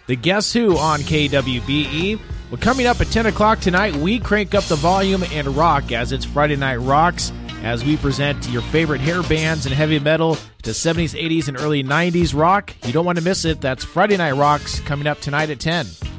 The Guess Who on KWBE. Well, coming up at 10 o'clock tonight, we crank up the volume and rock as it's Friday Night Rocks as we present your favorite hair bands and heavy metal to 70s, 80s, and early 90s rock. You don't want to miss it. That's Friday Night Rocks coming up tonight at 10.